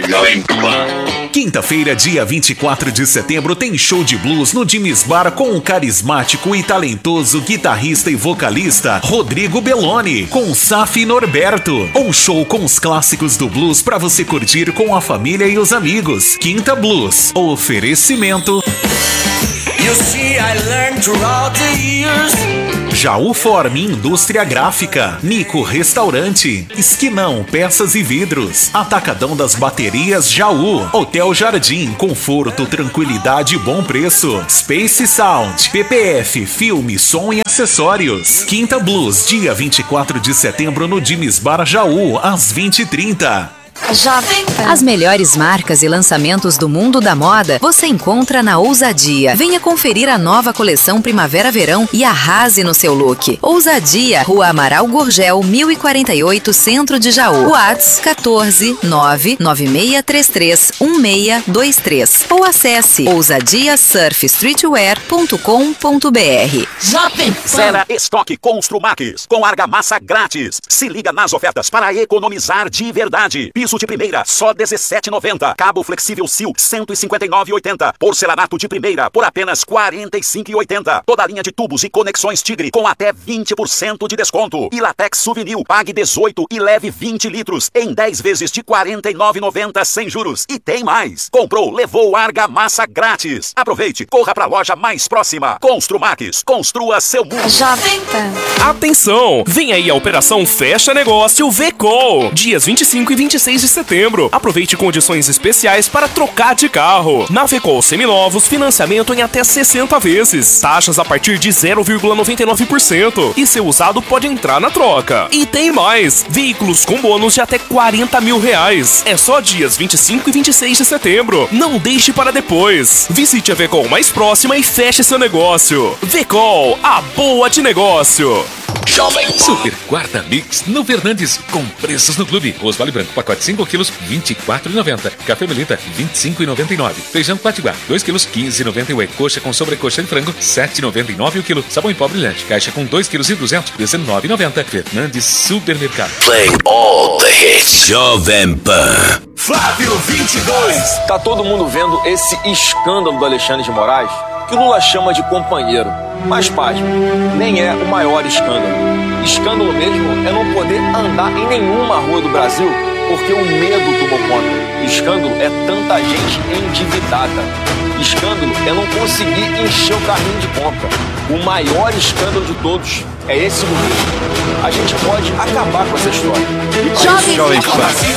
Quinta-feira, dia 24 de setembro, tem show de blues no Jimmy's Bar com o carismático e talentoso guitarrista e vocalista Rodrigo Belloni, com Safi Norberto. Um show com os clássicos do blues para você curtir com a família e os amigos. Quinta Blues. Oferecimento Jaú Form Indústria Gráfica, Nico Restaurante, Esquinão Peças e Vidros, Atacadão das Baterias Jaú, Hotel Jardim, conforto, tranquilidade e bom preço, Space Sound, PPF, filme, som e acessórios. Quinta Blues, dia 24 de setembro no Jimmy's Bar Jaú, às 20h30. As melhores marcas e lançamentos do mundo da moda você encontra na Ousadia. Venha conferir a nova coleção Primavera-Verão e arrase no seu look. Ousadia, Rua Amaral Gurgel, 1048, Centro de Jaú. Whats 14 996331623 ou acesse ousadiasurfstreetwear.com.br. Zera estoque Construmax com argamassa grátis. Se liga nas ofertas para economizar de verdade. Piso de primeira, só R$ 17,90. Cabo flexível Sil, R$ 159,80. Porcelanato de primeira, por apenas R$ 45,80. Toda a linha de tubos e conexões Tigre, com até 20% de desconto. E Latex Souvenir, pague 18 e leve 20 litros, em 10 vezes de R$ 49,90 sem juros. E tem mais. Comprou, levou argamassa grátis. Aproveite, corra para a loja mais próxima. Construmax, construa seu mundo. Atenção! Vem aí a Operação Fecha Negócio VCOL. Dias 25 e 26 de setembro. Aproveite condições especiais para trocar de carro. Na VCOL Seminovos, financiamento em até 60 vezes. Taxas a partir de 0,99%. E seu usado pode entrar na troca. E tem mais! Veículos com bônus de até R$40 mil. É só dias 25 e 26 de setembro. Não deixe para depois. Visite a VCOL mais próxima e feche seu negócio. VCOL, a boa de negócio. Super Quarta Mix no Fernandes, com preços no clube. Arroz Vale Branco, pacote 5 quilos, R$ 24,90. Café Melita, R$ 25,99. Feijão Patiguar, 2 quilos, R$ 15,98. Coxa com sobrecoxa de frango, R$ 7,99 o quilo. Sabão em pó brilhante, caixa com 2 quilos e 200, R$ 19,90. Fernandes Supermercado. Playing all the hits. Jovem Pan. Flávio 22. Tá todo mundo vendo esse escândalo do Alexandre de Moraes, que o Lula chama de companheiro. Mas, pasme, nem é o maior escândalo. Escândalo mesmo é não poder andar em nenhuma rua do Brasil porque o medo tomou conta. Escândalo é tanta gente endividada. Escândalo é não conseguir encher o carrinho de compra. O maior escândalo de todos é esse governo. A gente pode acabar com essa história. E para isso,